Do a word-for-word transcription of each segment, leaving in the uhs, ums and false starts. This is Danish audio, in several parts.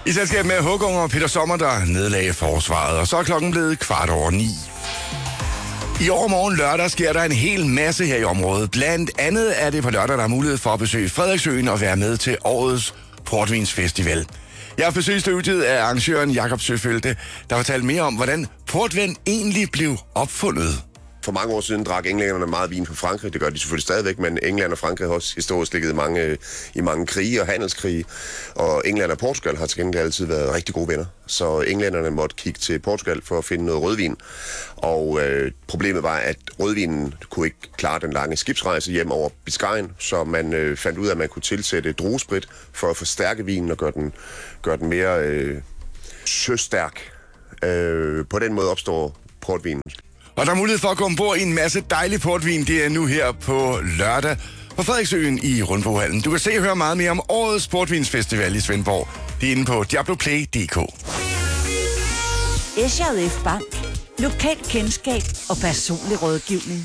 I selskab med Håkon og Peter Sommer, der nedlagde forsvaret, og så er klokken blevet kvart over ni. I overmorgen lørdag sker der en hel masse her i området. Blandt andet er det på lørdag, der er mulighed for at besøge Frederiksøen og være med til årets Portvinsfestival. Jeg har besøgt studiet af arrangøren Jakob Søfeldt, der fortalte mere om, hvordan portvin egentlig blev opfundet. For mange år siden drak englænderne meget vin fra Frankrig. Det gør de selvfølgelig stadigvæk, men England og Frankrig har også historisk ligget mange, i mange krige og handelskrige. Og England og Portugal har til gengæld altid været rigtig gode venner. Så englænderne måtte kigge til Portugal for at finde noget rødvin. Og øh, problemet var, at rødvinen kunne ikke klare den lange skibsrejse hjem over Biscayen. Så man øh, fandt ud af, at man kunne tilsætte druesprit for at forstærke vinen og gøre den, gøre den mere øh, søstærk. Øh, på den måde opstår portvinen. Og der er mulighed for at gå ombord i en masse dejlig portvin. Det er nu her på lørdag på Frederiksøen i Rundbohallen. Du kan se og høre meget mere om årets Portvinsfestival i Svendborg. Det er inde på diabloplay punktum d k. S J F Bank. Lokal kendskab og personlig rådgivning.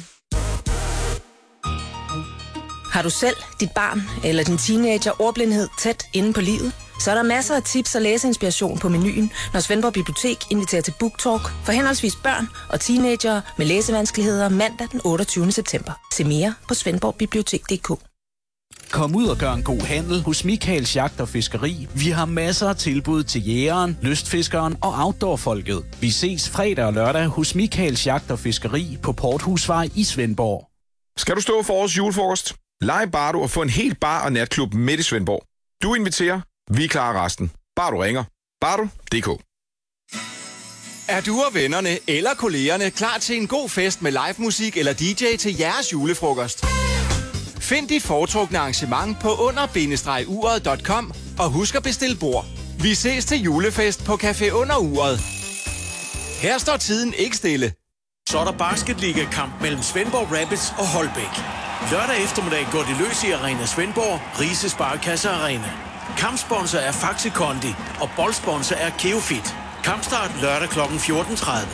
Har du selv, dit barn eller din teenager ordblindhed tæt inde på livet? Så er der masser af tips og læseinspiration på menuen, når Svendborg Bibliotek inviterer til Book Talk for henholdsvis børn og teenagere med læsevanskeligheder mandag den otteogtyvende september. Se mere på svendborg bibliotek punktum d k. Kom ud og gør en god handel hos Michaels Jagt og Fiskeri. Vi har masser af tilbud til jægeren, lystfiskeren og outdoorfolket. Vi ses fredag og lørdag hos Michaels Jagt og Fiskeri på Porthusvej i Svendborg. Skal du stå for årets julefrokost? Leg Bardo og få en helt bar- og natklub midt i Svendborg. Du inviterer, vi klarer resten. Bare du ringer. Bardo punktum d k. Er du og vennerne eller kollegerne klar til en god fest med live musik eller D J til jeres julefrokost? Find dit foretrukne arrangement på under bindestreg uret punktum com og husk at bestille bord. Vi ses til julefest på Café Under Uret. Her står tiden ikke stille. Så er der basketliga-kamp mellem Svendborg Rapids og Holbæk. Lørdag eftermiddag går det løs i Arena Svendborg, Rise Sparekasse Arena. Kampsponsor er Faxi Kondi, og boldsponsor er Keofit. Kampstart lørdag klokken fjorten tredive.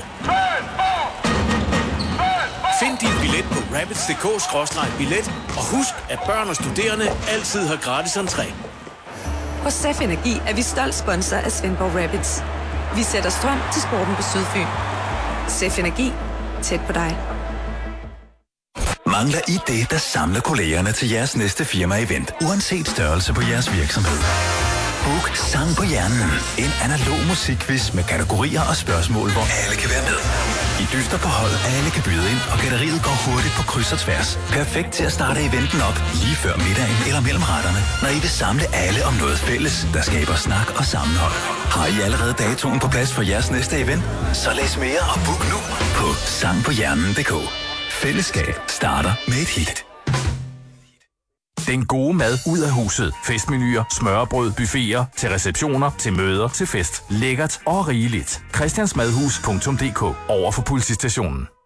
Find din billet på rapids punktum d k skråstreg billet, og husk, at børn og studerende altid har gratis entré. Hos Sef Energi er vi stolt sponsor af Svendborg Rapids. Vi sætter strøm til sporten på Sydfyn. Sef Energi. Tæt på dig. Mangler I det, der samler kollegerne til jeres næste firma-event, uanset størrelse på jeres virksomhed? Book Sang på Hjernen. En analog musikquiz med kategorier og spørgsmål, hvor alle kan være med. I dyster på hold, alle kan byde ind, og gætteriet går hurtigt på kryds og tværs. Perfekt til at starte eventen op lige før middagen eller mellem retterne, når I vil samle alle om noget fælles, der skaber snak og sammenhold. Har I allerede datoen på plads for jeres næste event? Så læs mere og book nu på sang på hjernen punktum d k. Fællesskab starter med et hit. Den gode mad ud af huset. Festmenuer, smørrebrød, buffeter, til receptioner, til møder, til fest. Lækkert og rigeligt. christiansmadhus punktum d k. Over for politistationen.